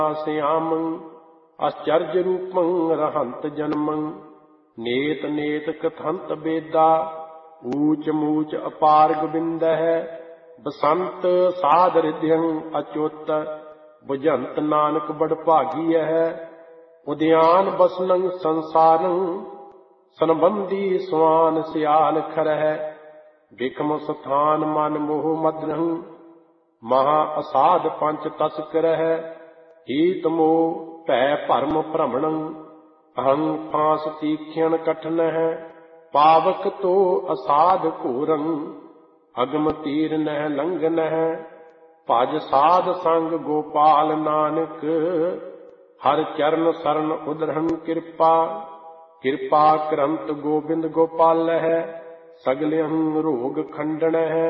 श्यामं आश्चर्य रूपं रहंत जन्मं नेत नेत कथंत बेदा ऊच मूच अपार गोबिंद है बसंत साध रिध्यं अच्युत बुझंत नानक बड़ भागी है उद्यान बसनं संसारं संबंधी स्वान सियाल खर है बिखम स्थान मन मोह मद्रहं महा असाध पंच तस्कर है हीत मोह भै भरम भ्रमणं अहं फांस तीक्ष्ण कठिन है पावक तो असाध घोरं अगम तीर नह लंघन है भज साध संग गोपाल नानक हर चरण शरण उदरहन कृपा कृपा करंत गोबिंद गोपाल है सगल रोग खंडन है